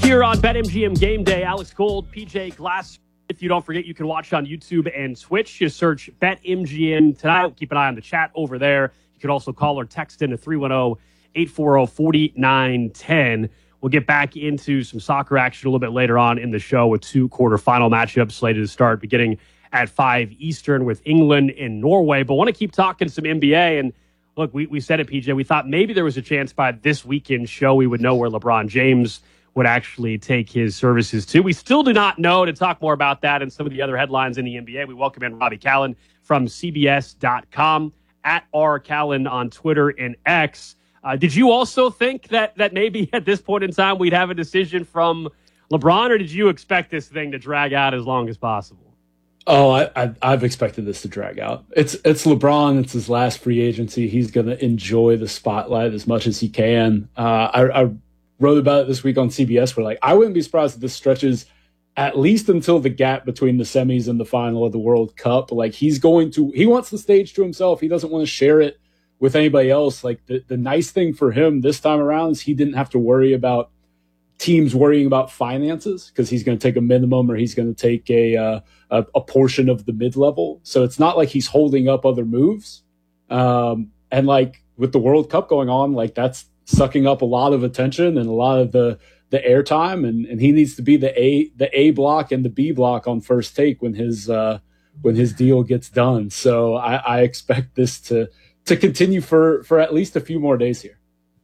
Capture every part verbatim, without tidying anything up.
Here on BetMGM Game Day, Alex Gold, P J Glass. If you don't forget, you can watch on YouTube and Twitch. Just search BetMGM tonight. Keep an eye on the chat over there. You can also call or text in to three one zero, eight four zero, four nine one zero. We'll get back into some soccer action a little bit later on in the show with two quarterfinal matchups slated to start beginning at five Eastern with England and Norway. But I want to keep talking some N B A. And look, we, we said it, P J. We thought maybe there was a chance by this weekend show we would know where LeBron James would actually take his services to. We still do not know. To talk more about that and some of the other headlines in the N B A, we welcome in Robbie Callan from C B S dot com, at R Callan on Twitter and X. Uh, did you also think that that maybe at this point in time we'd have a decision from LeBron, or did you expect this thing to drag out as long as possible? Oh, I, I, I've expected this to drag out. It's it's LeBron. It's his last free agency. He's going to enjoy the spotlight as much as he can. Uh, I, I wrote about it this week on C B S. Where like I wouldn't be surprised if this stretches at least until the gap between the semis and the final of the World Cup. Like he's going to, he wants the stage to himself. He doesn't want to share it with anybody else. Like the, the nice thing for him this time around is he didn't have to worry about teams worrying about finances because he's going to take a minimum or he's going to take a, uh, a a portion of the mid-level. So it's not like he's holding up other moves. Um, and like with the World Cup going on, like that's sucking up a lot of attention and a lot of the the airtime, and, and he needs to be the A the A block and the B block on First Take when his uh, when his deal gets done. So I, I expect this to to continue for for at least a few more days here.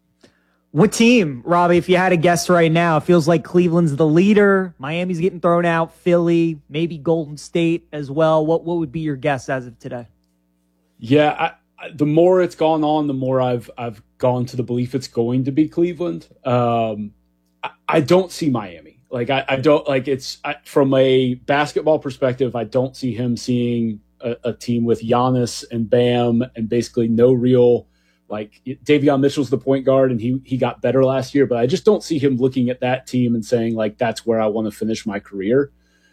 What team, Robbie, if you had to guess right now? It feels like Cleveland's the leader. Miami's getting thrown out. Philly, maybe Golden State as well. What what would be your guess as of today? Yeah, I, I, the more it's gone on, the more I've I've gone to the belief it's going to be Cleveland. Um, I, I don't see Miami. Like I, I don't like it's I, from a basketball perspective. I don't see him seeing a, a team with Giannis and Bam and basically no real. Like Davion Mitchell's the point guard and he he got better last year, but I just don't see him looking at that team and saying like that's where I want to finish my career.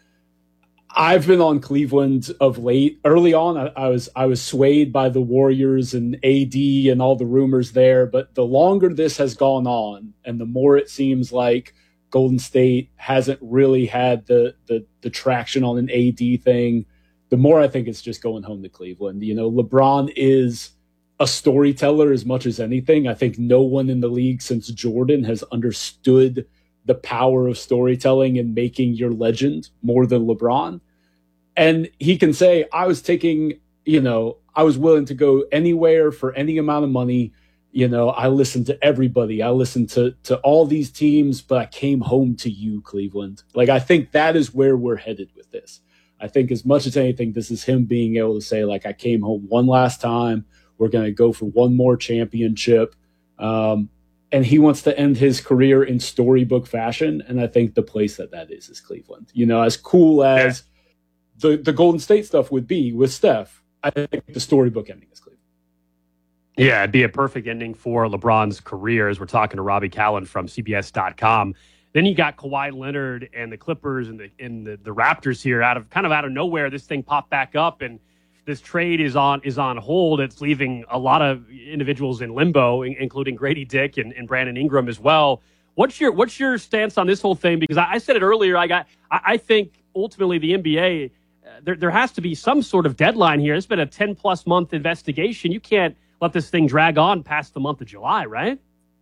I've been on Cleveland of late. Early on, I, I was I was swayed by the Warriors and A D and all the rumors there, but the longer this has gone on and the more it seems like Golden State hasn't really had the the, the traction on an A D thing, the more I think it's just going home to Cleveland. You know, LeBron is a storyteller as much as anything. I think no one in the league since Jordan has understood the power of storytelling and making your legend more than LeBron. And he can say, I was taking, you know, I was willing to go anywhere for any amount of money. You know, I listened to everybody. I listened to, to all these teams, but I came home to you, Cleveland. Like, I think that is where we're headed with this. I think as much as anything, this is him being able to say, like, I came home one last time. We're going to go for one more championship. Um, and he wants to end his career in storybook fashion. And I think the place that that is is Cleveland. You know, as cool as the, the Golden State stuff would be with Steph, I think the storybook ending is Cleveland. Yeah, it'd be a perfect ending for LeBron's career, as we're talking to Robbie Callan from C B S dot com. Then you got Kawhi Leonard and the Clippers and the and the, the Raptors here out of kind of out of nowhere. This thing popped back up and this trade is on is on hold. It's leaving a lot of individuals in limbo, including Grady Dick and, and Brandon Ingram as well. What's your what's your stance on this whole thing? Because I, I said it earlier. I got I, I think ultimately the N B A uh, there there has to be some sort of deadline here. It's been a ten plus month investigation. You can't let this thing drag on past the month of July, right?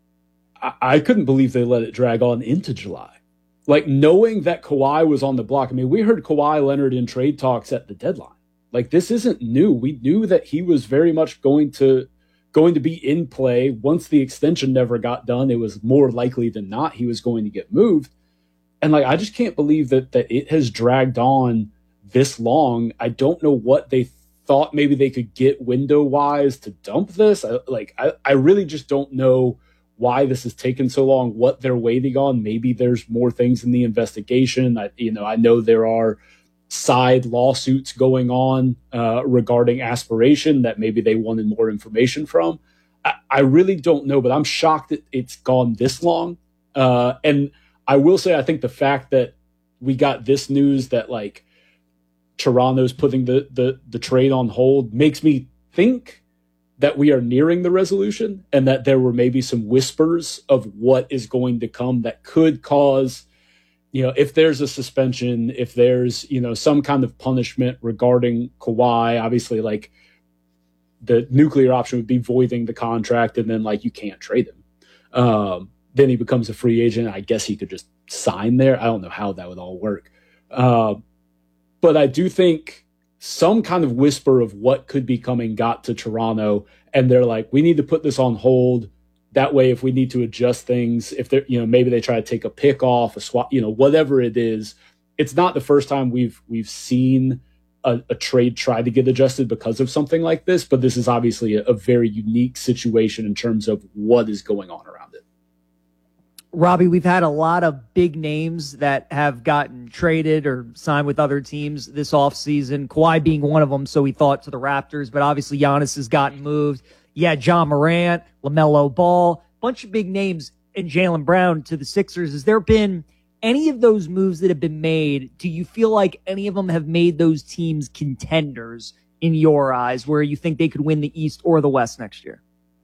I, I couldn't believe they let it drag on into July. Like knowing that Kawhi was on the block. I mean, we heard Kawhi Leonard in trade talks at the deadline. Like, this isn't new. We knew that he was very much going to going to be in play. Once the extension never got done, it was more likely than not he was going to get moved. And, like, I just can't believe that that it has dragged on this long. I don't know what they thought maybe they could get window-wise to dump this. I, like, I, I really just don't know why this has taken so long, what they're waiting on. Maybe there's more things in the investigation. I, you know, I know there are side lawsuits going on uh, regarding aspiration that maybe they wanted more information from. I, I really don't know, but I'm shocked that it's gone this long. Uh, and I will say, I think the fact that we got this news that like Toronto's putting the, the, the trade on hold makes me think that we are nearing the resolution and that there were maybe some whispers of what is going to come that could cause you know, if there's a suspension, if there's, you know, some kind of punishment regarding Kawhi, obviously, like, the nuclear option would be voiding the contract, and then, like, you can't trade him. Um, then he becomes a free agent. I guess he could just sign there. I don't know how that would all work. Uh, but I do think some kind of whisper of what could be coming got to Toronto, and they're like, we need to put this on hold. That way, if we need to adjust things, if they're, you know, maybe they try to take a pick off, a swap, you know, whatever it is, it's not the first time we've we've seen a, a trade try to get adjusted because of something like this. But this is obviously a, a very unique situation in terms of what is going on around it. Robbie, we've had a lot of big names that have gotten traded or signed with other teams this offseason, Kawhi being one of them, so we thought to the Raptors, but obviously Giannis has gotten moved. Yeah, John Morant, LaMelo Ball, bunch of big names, and Jaylen Brown to the Sixers. Has there been any of those moves that have been made? Do you feel like any of them have made those teams contenders in your eyes, where you think they could win the East or the West next year?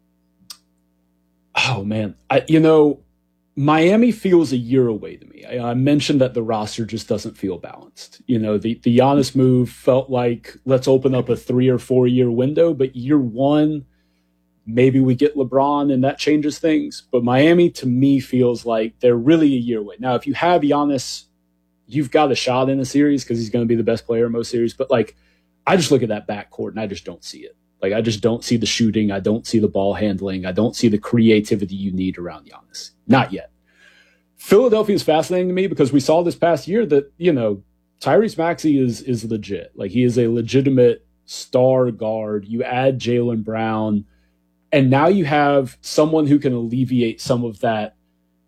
Oh, man. I, you know, Miami feels a year away to me. I, I mentioned that the roster just doesn't feel balanced. You know, the, the Giannis move felt like, let's open up a three or four year window, but year one, maybe we get LeBron and that changes things. But Miami, to me, feels like they're really a year away. Now, if you have Giannis, you've got a shot in a series because he's going to be the best player in most series. But, like, I just look at that backcourt and I just don't see it. Like, I just don't see the shooting. I don't see the ball handling. I don't see the creativity you need around Giannis. Not yet. Philadelphia is fascinating to me because we saw this past year that, you know, Tyrese Maxey is is legit. Like, he is a legitimate star guard. You add Jaylen Brown, and now you have someone who can alleviate some of that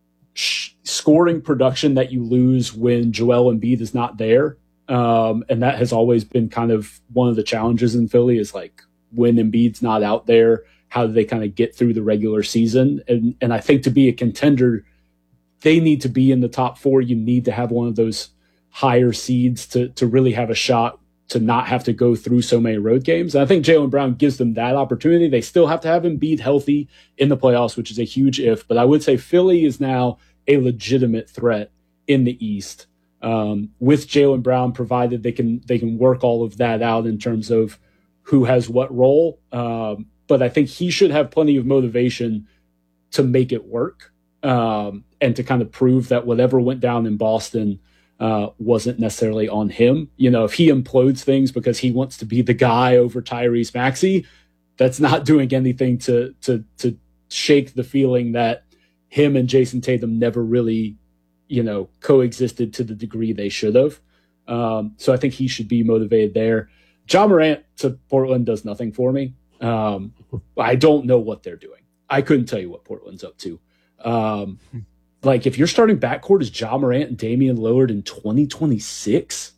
sh- scoring production that you lose when Joel Embiid is not there. Um, and that has always been kind of one of the challenges in Philly is, like, when Embiid's not out there, how do they kind of get through the regular season? And and I think to be a contender, they need to be in the top four. You need to have one of those higher seeds to to really have a shot to not have to go through so many road games. And I think Jaylen Brown gives them that opportunity. They still have to have Embiid healthy in the playoffs, which is a huge if. But I would say Philly is now a legitimate threat in the East um, with Jaylen Brown, provided they can they can work all of that out in terms of who has what role. Um, but I think he should have plenty of motivation to make it work um, and to kind of prove that whatever went down in Boston uh, wasn't necessarily on him. You know, if he implodes things because he wants to be the guy over Tyrese Maxey, that's not doing anything to to to shake the feeling that him and Jason Tatum never really, you know, coexisted to the degree they should have. Um, so I think he should be motivated there. John Morant to Portland does nothing for me. Um, I don't know what they're doing. I couldn't tell you what Portland's up to. Um, like, if your starting backcourt is John Morant and Damian Lillard in twenty twenty-six,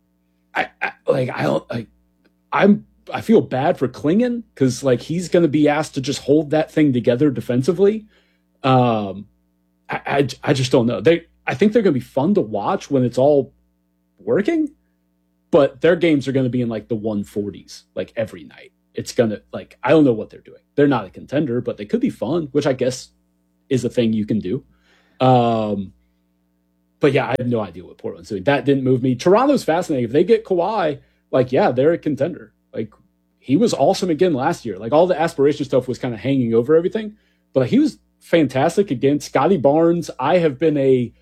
I, I like I don't like I'm I feel bad for Klingon because, like, he's going to be asked to just hold that thing together defensively. Um, I, I I just don't know. They I think they're going to be fun to watch when it's all working, but their games are going to be in like the one forties like every night. It's going to, like, I don't know what they're doing. They're not a contender, but they could be fun, which I guess is a thing you can do. Um, but yeah, I have no idea what Portland's doing. That didn't move me. Toronto's fascinating. If they get Kawhi, like, yeah, they're a contender. Like, he was awesome again last year. Like, all the aspiration stuff was kind of hanging over everything, but like, he was fantastic again. Scotty Barnes, I have been a,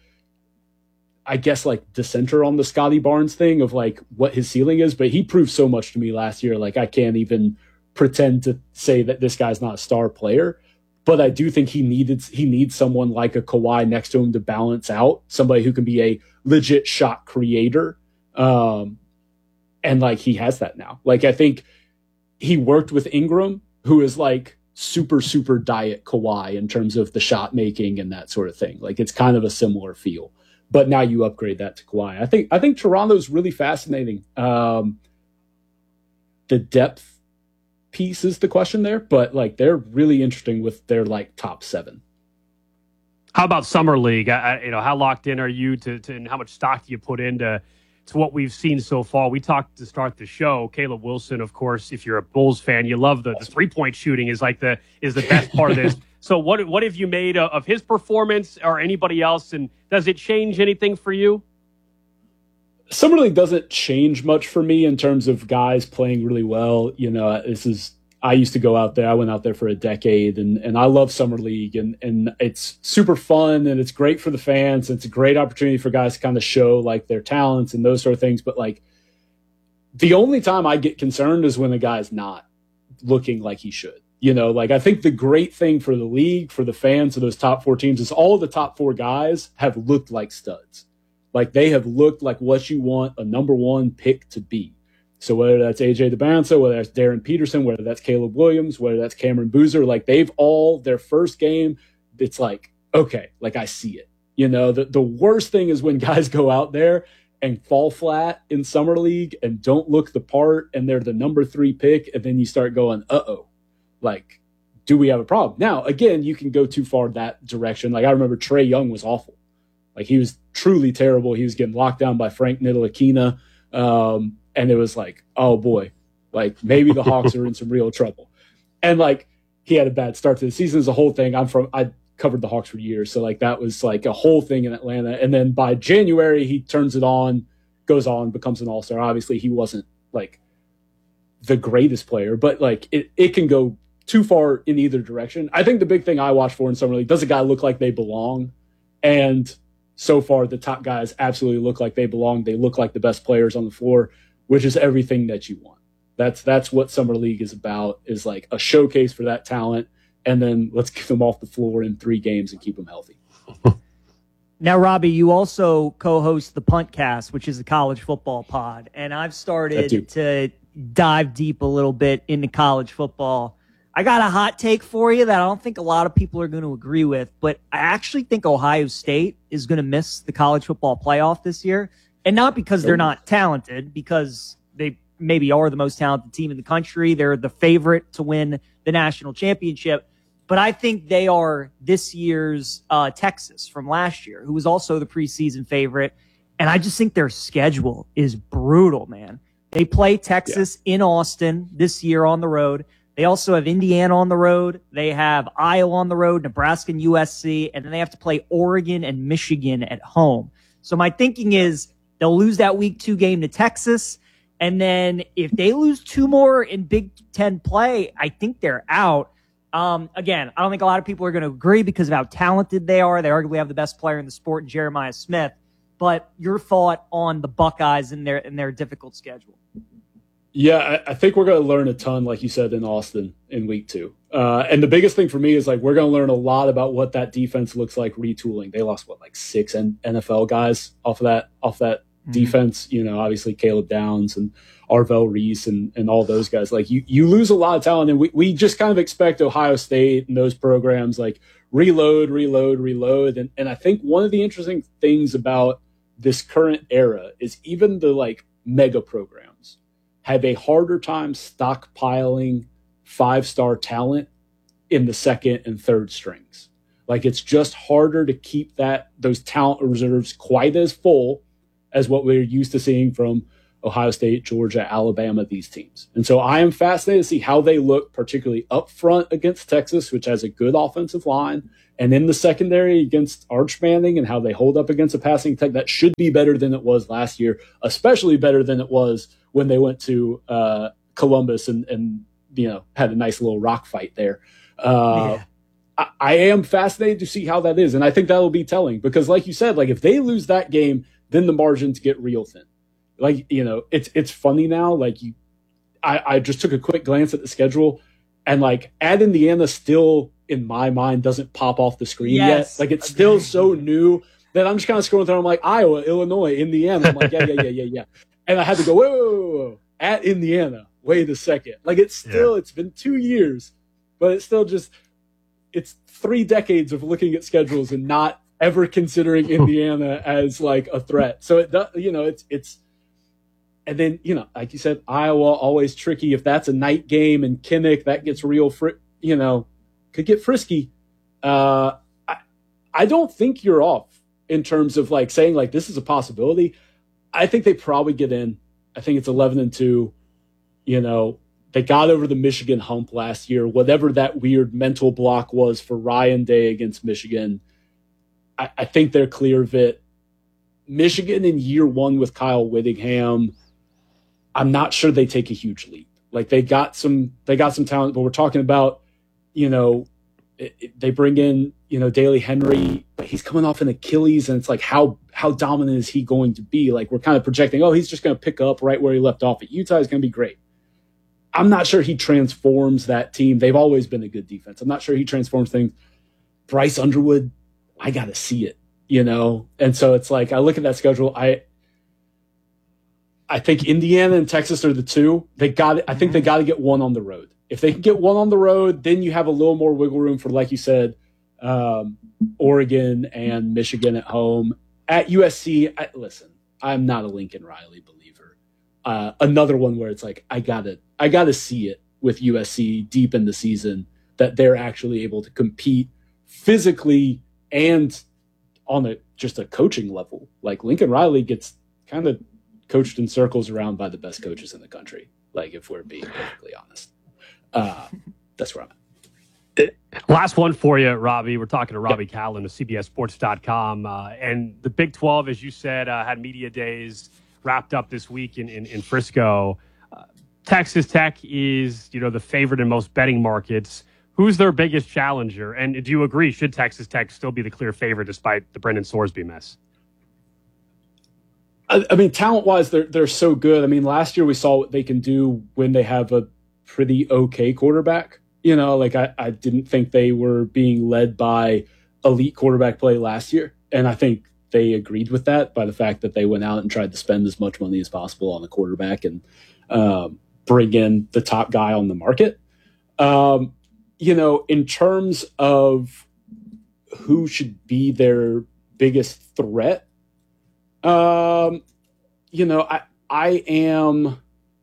I guess, like, dissenter on the Scotty Barnes thing of like what his ceiling is, but he proved so much to me last year. Like, I can't even pretend to say that this guy's not a star player, but I do think he needed, he needs someone like a Kawhi next to him to balance out, somebody who can be a legit shot creator. Um, and like, he has that now. Like, I think he worked with Ingram, who is like super, super diet Kawhi in terms of the shot making and that sort of thing. Like, it's kind of a similar feel. But now you upgrade that to Kawhi. I think I think Toronto's really fascinating. Um, the depth piece is the question there, but like, they're really interesting with their like top seven. How about Summer League? I, you know, how locked in are you to, to and how much stock do you put into to what we've seen so far? We talked to start the show. Caleb Wilson, of course, if you're a Bulls fan, you love the, the three point shooting is like the is the best part of this. So what what have you made of his performance or anybody else, and does it change anything for you? Summer League doesn't change much for me in terms of guys playing really well. You know, this is I used to go out there. I went out there for a decade, and and I love Summer League, and and it's super fun, and it's great for the fans. It's a great opportunity for guys to kind of show like their talents and those sort of things. But like the only time I get concerned is when a guy's not looking like he should. You know, like I think the great thing for the league, for the fans of those top four teams, is all the top four guys have looked like studs. Like they have looked like what you want a number one pick to be. So whether that's A J DeBanza, whether that's Darren Peterson, whether that's Caleb Williams, whether that's Cameron Boozer, like they've all, their first game, it's like, okay, like I see it. You know, the, the worst thing is when guys go out there and fall flat in Summer League and don't look the part and they're the number three pick, and then you start going, uh-oh, like, do we have a problem? Now, again, you can go too far that direction. Like I remember Trae Young was awful. Like he was truly terrible. He was getting locked down by Frank Ntilikina. Um, and it was like, oh boy, like maybe the Hawks are in some real trouble. And like he had a bad start to the season as a whole thing. I'm from, I covered the Hawks for years. So like that was like a whole thing in Atlanta. And then by January, he turns it on, goes on, becomes an all-star. Obviously he wasn't like the greatest player, but like it, it can go too far in either direction. I think the big thing I watch for in Summer League, does a guy look like they belong? And so far, the top guys absolutely look like they belong. They look like the best players on the floor, which is everything that you want. That's that's what Summer League is about, is like a showcase for that talent, and then let's get them off the floor in three games and keep them healthy. Now, Robbie, you also co-host the Puntcast, which is a college football pod, and I've started to dive deep a little bit into college football. I got a hot take for you that I don't think a lot of people are going to agree with, but I actually think Ohio State is going to miss the college football playoff this year. And not because they're not talented, because they maybe are the most talented team in the country. They're the favorite to win the national championship. But I think they are this year's uh, Texas from last year, who was also the preseason favorite. And I just think their schedule is brutal, man. They play Texas yeah. in Austin this year on the road. They also have Indiana on the road. They have Iowa on the road, Nebraska and U S C, and then they have to play Oregon and Michigan at home. So my thinking is they'll lose that week two game to Texas, and then if they lose two more in Big Ten play, I think they're out. Um, again, I don't think a lot of people are going to agree because of how talented they are. They arguably have the best player in the sport, Jeremiah Smith. But your thought on the Buckeyes and their and their difficult schedule? Yeah, I, I think we're going to learn a ton, like you said, in Austin in week two. Uh, and the biggest thing for me is like we're going to learn a lot about what that defense looks like retooling. They lost what, like six N F L guys off of that off that mm-hmm. defense. You know, obviously Caleb Downs and Arvell Reese and, and all those guys. Like you, you lose a lot of talent, and we, we just kind of expect Ohio State and those programs like reload, reload, reload. And and I think one of the interesting things about this current era is even the like mega programs have a harder time stockpiling five-star talent in the second and third strings. Like it's just harder to keep that those talent reserves quite as full as what we're used to seeing from Ohio State, Georgia, Alabama, these teams. And so I am fascinated to see how they look, particularly up front against Texas, which has a good offensive line, and in the secondary against Arch Manning, and how they hold up against a passing attack that should be better than it was last year, especially better than it was when they went to uh, Columbus and, and you know had a nice little rock fight there. Uh, yeah. I, I am fascinated to see how that is, and I think that will be telling because, like you said, like if they lose that game, then the margins get real thin. Like, you know, it's it's funny now. Like you, I, I just took a quick glance at the schedule, and like at Indiana still in my mind doesn't pop off the screen yes. yet. Like it's still so new that I'm just kind of scrolling through. I'm like Iowa, Illinois, Indiana. I'm like yeah, yeah, yeah, yeah, yeah. And I had to go whoa, whoa, whoa, whoa. At Indiana. Wait a second. Like it's still yeah. it's been two years, but it's still just it's three decades of looking at schedules and not ever considering Indiana as like a threat. So it does, you know, it's it's. And then, you know, like you said, Iowa, always tricky. If that's a night game in Kinnick, that gets real, fr- you know, could get frisky. Uh, I, I don't think you're off in terms of like saying like this is a possibility. I think they probably get in. I think it's eleven and two. You know, they They got over the Michigan hump last year. Whatever that weird mental block was for Ryan Day against Michigan, I, I think they're clear of it. Michigan in year one with Kyle Whittingham, I'm not sure they take a huge leap. Like they got some, they got some talent, but we're talking about, you know, it, it, they bring in, you know, Daly Henry, but he's coming off an Achilles, and it's like, how how dominant is he going to be? Like we're kind of projecting, oh, he's just going to pick up right where he left off at Utah. He's going to be great. I'm not sure he transforms that team. They've always been a good defense. I'm not sure he transforms things. Bryce Underwood, I got to see it, you know? And so it's like, I look at that schedule. I I think Indiana and Texas are the two. They got I think they got to get one on the road. If they can get one on the road, then you have a little more wiggle room for, like you said, um, Oregon and Michigan at home. At U S C, I, listen, I'm not a Lincoln Riley believer. Uh, another one where it's like, I got to I got to see it with U S C deep in the season that they're actually able to compete physically and on a just a coaching level. Like Lincoln Riley gets kind of coached in circles around by the best coaches in the country. Like if we're being perfectly honest, uh, that's where I'm at. Last one for you, Robbie. We're talking to Robbie yeah. Callan of C B S Sports dot com. Uh, and the Big twelve, as you said, uh, had media days wrapped up this week in, in, in Frisco. Uh, Texas Tech is, you know, the favorite in most betting markets. Who's their biggest challenger? And do you agree, should Texas Tech still be the clear favorite despite the Brendan Sorsby mess? I, I mean, talent-wise, they're, they're so good. I mean, last year we saw what they can do when they have a pretty okay quarterback. You know, like I, I didn't think they were being led by elite quarterback play last year. And I think they agreed with that by the fact that they went out and tried to spend as much money as possible on the quarterback and um, bring in the top guy on the market. Um, you know, in terms of who should be their biggest threat, um, you know, I, I am...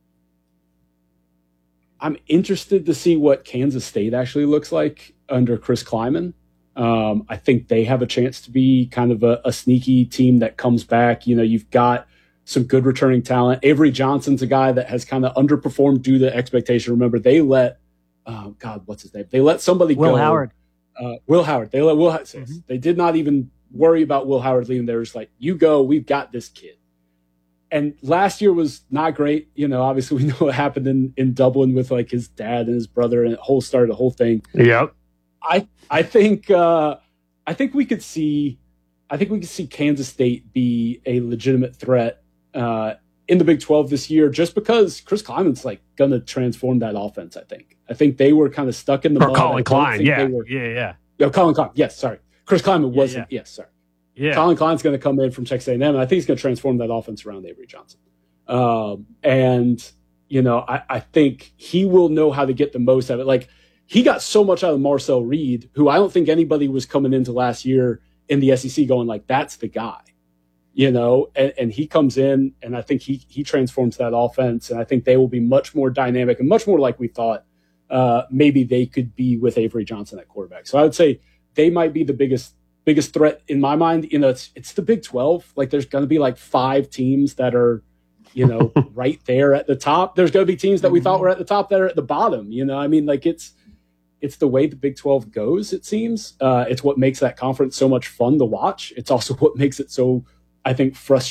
I'm interested to see what Kansas State actually looks like under Chris Kleiman. Um, I think they have a chance to be kind of a, a sneaky team that comes back. You know, you've got some good returning talent. Avery Johnson's a guy that has kind of underperformed due to expectation. Remember, they let, oh God, what's his name? They let somebody Will go. Will Howard. Uh, Will Howard. They let Will Howard. Mm-hmm. They did not even worry about Will Howard leaving. They were just like, you go, we've got this kid. And last year was not great. You know, obviously we know what happened in, in Dublin with like his dad and his brother, and it whole started the whole thing. Yep. I I think uh, I think we could see I think we could see Kansas State be a legitimate threat uh, in the Big twelve this year, just because Chris Kleiman's like gonna transform that offense. I think. I think they were kind of stuck in the or mud. Colin Klein. Yeah. Were, yeah. Yeah. No, Colin Klein. Yes. Sorry. Chris Kleiman yeah, wasn't. Yeah. Yes. Sorry. Yeah. Colin Klein's going to come in from Texas A and M, and I think he's going to transform that offense around Avery Johnson. Um, and, you know, I, I think he will know how to get the most out of it. Like, he got so much out of Marcel Reed, who I don't think anybody was coming into last year in the S E C going like, that's the guy, you know, and, and he comes in, and I think he he transforms that offense, and I think they will be much more dynamic and much more like we thought uh, maybe they could be with Avery Johnson at quarterback. So I would say they might be the biggest biggest threat in my mind. You know, it's it's the Big twelve. Like, there's going to be like five teams that are, you know, right there at the top. There's going to be teams that we thought were at the top that are at the bottom. You know, I mean, like it's it's the way the Big twelve goes. It seems uh, it's what makes that conference so much fun to watch. It's also what makes it so, I think, frustrating